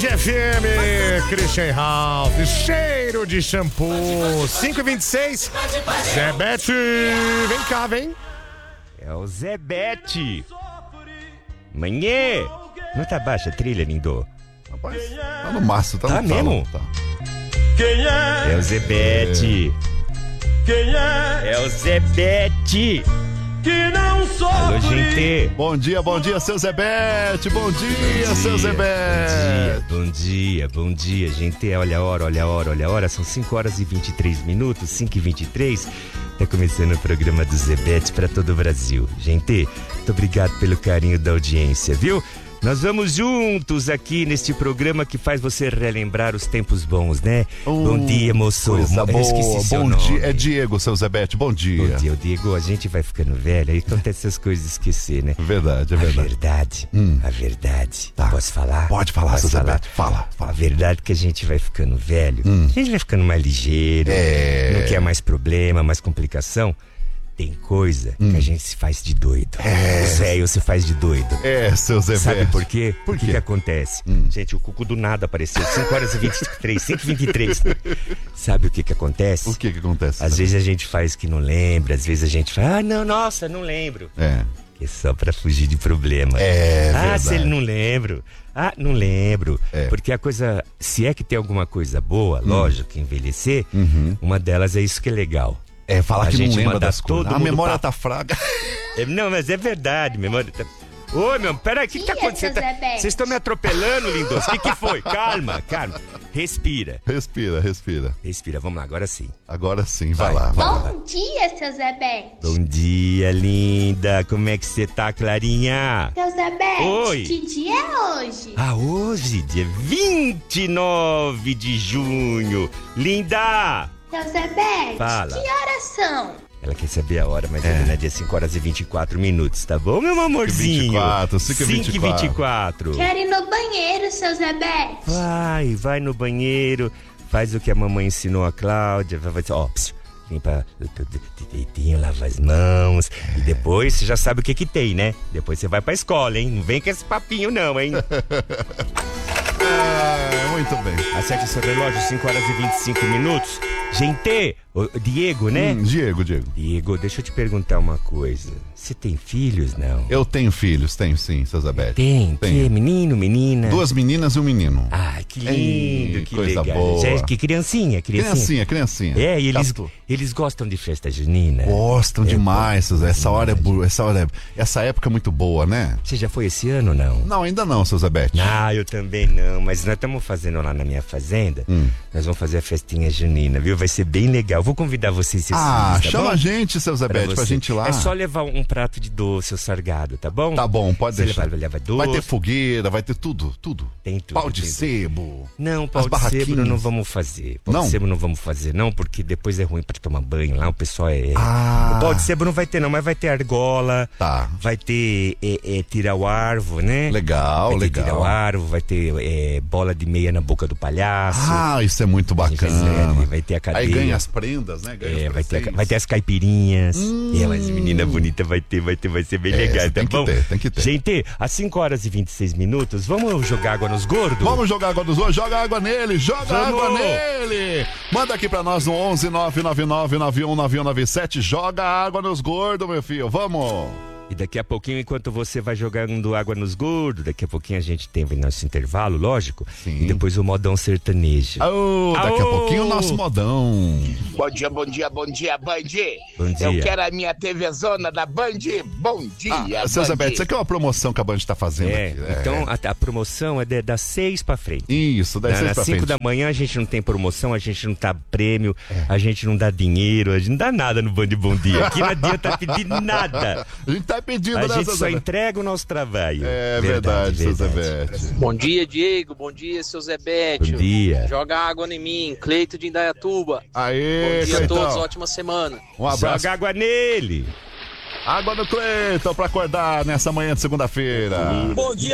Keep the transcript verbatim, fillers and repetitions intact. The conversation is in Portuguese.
Band F M, Christian Ralph, cheiro de shampoo, cinco e vinte e seis, Zebete, vem cá, vem. É o Zebete. Manhã, não tá baixa a trilha, lindo? Rapaz, tá no máximo, tá, Tá no mesmo? Tá. É o Zebete. É o Zebete. Que não Alô, sofre. gente. Bom dia, bom dia, seu Zebete. Bom dia, Bom seu dia, Zebete. Bom dia, bom dia, gente. Olha a hora, olha a hora, olha a hora. São cinco horas e vinte e três minutos, cinco e vinte e três. Tá começando o programa do Zebete para todo o Brasil. Gente, muito obrigado pelo carinho da audiência, viu? Nós vamos juntos aqui neste programa que faz você relembrar os tempos bons, né? Uh, bom dia, moço. Coisa Eu boa. esqueci seu Bom nome. dia. É Diego, seu Zebete. Bom dia. Bom dia, Diego. A gente vai ficando velho, aí acontece essas coisas de esquecer, né? Verdade, é A verdade. verdade, Hum. a verdade. Tá. Posso falar? Pode falar, Posso seu falar? Zebete. Fala, A fala. verdade é que a gente vai ficando velho, Hum. a gente vai ficando mais ligeiro, É. não quer mais problema, mais complicação. Tem coisa Hum. que a gente se faz de doido. É. O velho se faz de doido. É, seu Zebete. Sabe por quê? Por O que, quê? que acontece? Hum. Gente, o cuco do nada apareceu. cinco horas e vinte e três, cinco e vinte e três. Sabe o que que acontece? O que que acontece? Às Zebete? vezes a gente faz que não lembra, às vezes a gente fala, ah, não, nossa, não lembro. É. Que é só pra fugir de problema. É ah, verdade. se ele não lembro. Ah, não lembro. É. Porque a coisa, se é que tem alguma coisa boa, lógico, envelhecer, Uhum. uma delas é isso que é legal. É, falar A que não gente lembra manda das todo coisas. A mundo memória pra- tá fraca. É, não, mas é verdade, memória. Tá... Ô, meu, peraí, o que, que tá Dia, acontecendo? seu Zebete. Vocês estão me atropelando, lindos. O que, que foi? Calma, calma. Respira. Respira, respira. Respira, vamos lá, agora sim. Agora sim, vai, Vai, lá. vai. Vai. Bom dia, seu Zebete. Bom dia, linda. Como é que você tá, Clarinha? Seu Zebete, Oi. que dia é hoje? Ah, hoje, dia vinte e nove de junho. Linda! Seu Zebete, Fala. que horas são? Ela quer saber a hora, mas ainda é dia cinco horas e vinte e quatro minutos, tá bom, meu amorzinho? vinte e quatro, cinco e vinte e quatro. cinco e vinte e quatro. Quero ir no banheiro, seu Zebete. Vai, vai no banheiro, faz o que a mamãe ensinou a Cláudia, vai, vai, ó, psiu, limpa direitinho, lava as mãos, e depois você já sabe o que que tem, né? Depois você vai pra escola, hein? Não vem com esse papinho não, hein? É, muito bem. Acerte seu relógio, cinco horas e vinte e cinco minutos. Gente, ô, Diego, né? Hum, Diego, Diego. Diego, deixa eu te perguntar uma coisa. Você tem filhos, não? Eu tenho filhos, tenho sim, seu Zebete. Tem, Tenho. que menino, menina? Duas meninas e um menino. Ai, que lindo, Ei, que coisa legal. boa. Gente, que criancinha, criancinha. Criancinha, criancinha. É, e eles, Catou. eles gostam de festa junina. Gostam É, demais, seu Zé. Essa demais. hora é boa, essa hora é... Essa época é muito boa, né? Você já foi esse ano ou não? Não, ainda não, seu Zebete. Ah, eu também não, mas nós estamos fazendo lá na minha fazenda. Hum. Nós vamos fazer a festinha junina, viu? Vai ser bem legal. Vou convidar vocês esses Ah, dias, tá chama bom? a gente, seu Pra Zebete, pra você. gente ir lá. É só levar um prato de doce ou sargado, tá bom? Tá bom, pode Você deixar. Leva, leva doce. Vai ter fogueira, vai ter tudo, tudo. Tem tudo, Pau de tem tudo. sebo. Não, pau As de barraquinhas. sebo não vamos fazer. Pau Não? de sebo não vamos fazer, não, porque depois é ruim pra tomar banho lá, o pessoal é... Ah. O pau de sebo não vai ter não, mas vai ter argola, Tá. vai ter é, é, tirar o arvo, né? Legal, vai ter legal. tirar o arvo, vai ter é, bola de meia na boca do palhaço. Ah, isso é muito A gente vai, bacana. ter- vai ter a cadeia. Aí ganha as prendas, né? Ganha É, os vai ter, a- presentes. vai ter as caipirinhas. Hum. É, mas menina bonita vai ter, vai ter, vai ser bem É, legal, você tá tem que bom? ter, tem que ter. Gente, às cinco horas e vinte e seis minutos, vamos jogar água nos gordos? Vamos jogar água nos olhos, joga água nele, joga Vamos. água nele. Manda aqui pra nós no onze nove nove nove nove um nove um nove sete, joga água nos gordos, meu filho, vamos. E daqui a pouquinho, enquanto você vai jogando água nos gordos, daqui a pouquinho a gente tem o nosso intervalo, lógico. Sim. E depois o modão sertanejo. Oh, daqui a Aô. pouquinho o nosso modão. Bom dia, bom dia, bom dia, Band. Bom dia. Eu quero a minha T V Zona da Band. Bom dia, Ah, seu Band. Zebete, isso aqui é uma promoção que a Band tá fazendo É, aqui. então a, a promoção é de- das seis pra frente. Isso, das Na- seis Nas pra cinco frente. da manhã a gente não tem promoção, a gente não dá prêmio, a gente não dá dinheiro, a gente não dá nada no Band Bom Dia. Aqui não adianta pedir nada. A gente tá pedindo, A né, gente seu só Zebete? entrega o nosso trabalho. É verdade, seu Zebete. Bom dia, Diego. Bom dia, seu Zebete. Bom dia. Joga água em mim, Cleito de Indaiatuba. Aê, Bom dia a Cleitão. todos, ótima semana. Um abraço. Joga água nele. Água no Cleiton pra acordar nessa manhã de segunda-feira. Bom dia.